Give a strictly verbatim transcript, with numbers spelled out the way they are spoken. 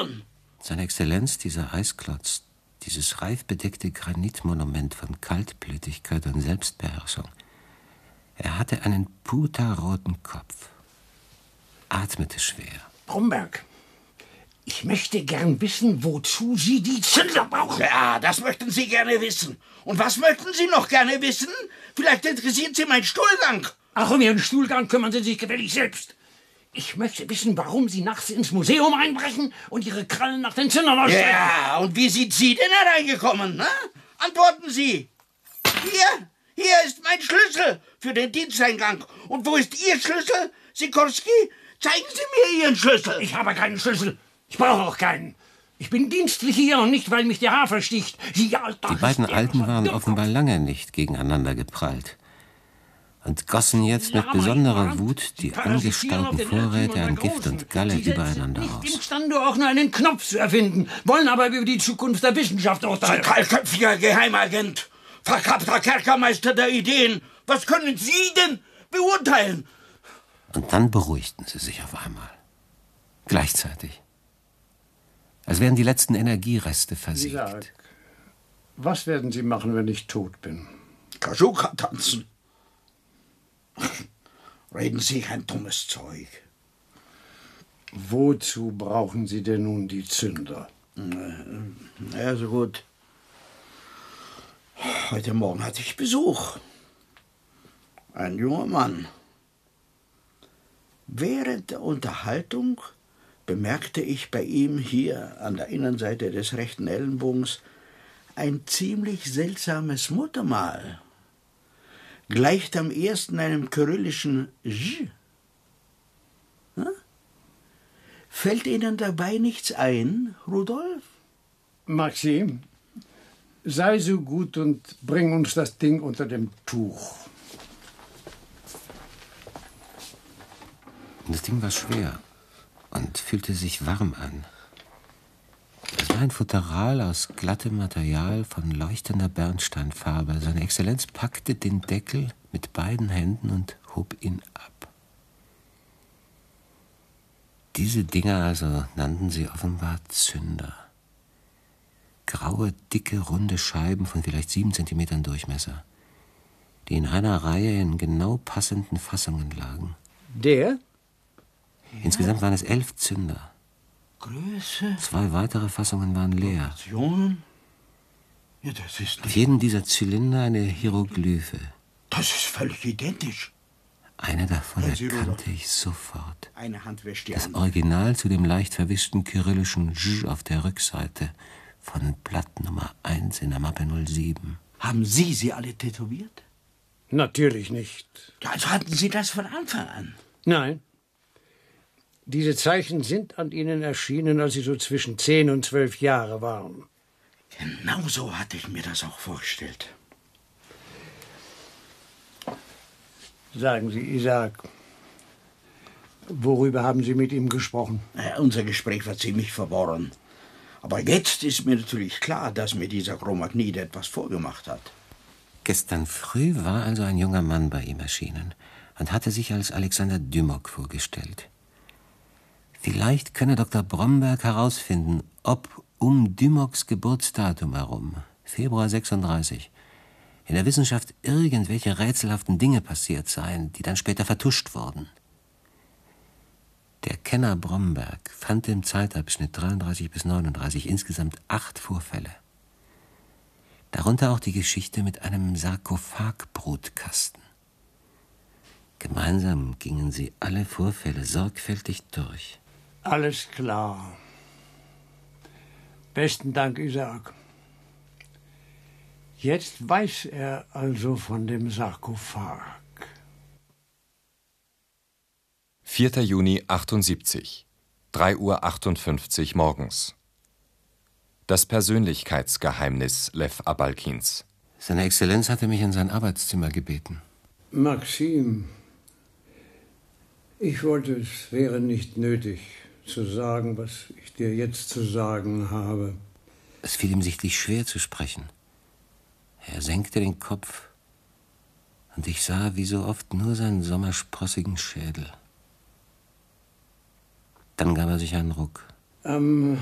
schon! Seine Exzellenz, dieser Eisklotz, dieses reif bedeckte Granitmonument von Kaltblütigkeit und Selbstbeherrschung. Er hatte einen puterroten Kopf, atmete schwer. Bromberg, ich möchte gern wissen, wozu Sie die Zünder brauchen. Ja, das möchten Sie gerne wissen. Und was möchten Sie noch gerne wissen? Vielleicht interessiert Sie mein Stuhlgang. Ach, um Ihren Stuhlgang kümmern Sie sich gefällig selbst. Ich möchte wissen, warum Sie nachts ins Museum einbrechen und Ihre Krallen nach den Zündern ausstrecken. Ja, und wie sind Sie denn hereingekommen? Ne? Antworten Sie. Hier, hier ist mein Schlüssel für den Diensteingang. Und wo ist Ihr Schlüssel, Sikorski? Zeigen Sie mir Ihren Schlüssel. Ich habe keinen Schlüssel. Ich brauche auch keinen. Ich bin dienstlich hier und nicht, weil mich der Hafer sticht. Sie alter Die beiden Alten waren offenbar lange nicht gegeneinander geprallt und gossen jetzt mit besonderer Wut die angestauten Vorräte an Gift und Galle übereinander aus. Sie sind imstande, auch nur einen Knopf zu erfinden, wollen aber über die Zukunft der Wissenschaft urteilen. Kahlköpfiger Geheimagent, verkappter Kerkermeister der Ideen. Was können Sie denn beurteilen? Und dann beruhigten sie sich auf einmal. Gleichzeitig. Als wären die letzten Energiereste versiegt. Isaac, was werden Sie machen, wenn ich tot bin? Kaschuka tanzen. Reden Sie ein dummes Zeug. Wozu brauchen Sie denn nun die Zünder? Na ja, so gut. Heute Morgen hatte ich Besuch. Ein junger Mann. Während der Unterhaltung bemerkte ich bei ihm hier an der Innenseite des rechten Ellenbogens ein ziemlich seltsames Muttermal. Gleicht am ersten einem kyrillischen J. Hm? Fällt Ihnen dabei nichts ein, Rudolf? Maxim, sei so gut und bring uns das Ding unter dem Tuch. Das Ding war schwer und fühlte sich warm an. Es war ein Futteral aus glattem Material von leuchtender Bernsteinfarbe. Seine Exzellenz packte den Deckel mit beiden Händen und hob ihn ab. Diese Dinger also nannten sie offenbar Zünder. Graue, dicke, runde Scheiben von vielleicht sieben Zentimetern Durchmesser, die in einer Reihe in genau passenden Fassungen lagen. Der? Insgesamt waren es elf Zünder. Größe? Zwei weitere Fassungen waren leer. Proportionen? Ja, das ist Auf jedem dieser Zylinder eine Hieroglyphe. Das ist völlig identisch. Eine davon Hören Sie, erkannte Rudolf. ich sofort. Eine Hand wäscht die Das andere. Original zu dem leicht verwischten kyrillischen J auf der Rückseite von Blatt Nummer eins in der Mappe null sieben. Haben Sie sie alle tätowiert? Natürlich nicht. Ja, also hatten Sie das von Anfang an? Nein. Diese Zeichen sind an Ihnen erschienen, als Sie so zwischen zehn und zwölf Jahre waren. Genau so hatte ich mir das auch vorgestellt. Sagen Sie, Isaac, worüber haben Sie mit ihm gesprochen? Naja, unser Gespräch war ziemlich verworren. Aber jetzt ist mir natürlich klar, dass mir dieser Cro-Magnon etwas vorgemacht hat. Gestern früh war also ein junger Mann bei ihm erschienen und hatte sich als Alexander Dymok vorgestellt. Vielleicht könne Doktor Bromberg herausfinden, ob um Dymoks Geburtsdatum herum, Februar sechsunddreißig, in der Wissenschaft irgendwelche rätselhaften Dinge passiert seien, die dann später vertuscht wurden. Der Kenner Bromberg fand im Zeitabschnitt dreiunddreißig bis neununddreißig insgesamt acht Vorfälle. Darunter auch die Geschichte mit einem Sarkophagbrutkasten. Gemeinsam gingen sie alle Vorfälle sorgfältig durch. Alles klar. Besten Dank, Isaac. Jetzt weiß er also von dem Sarkophag. vierter Juni achtundsiebzig, drei Uhr achtundfünfzig morgens. Das Persönlichkeitsgeheimnis Lew Abalkins. Seine Exzellenz hatte mich in sein Arbeitszimmer gebeten. Maxim, ich wollte, es wäre nicht nötig zu sagen, was ich dir jetzt zu sagen habe. Es fiel ihm sichtlich schwer zu sprechen. Er senkte den Kopf und ich sah wie so oft nur seinen sommersprossigen Schädel. Dann gab er sich einen Ruck. Am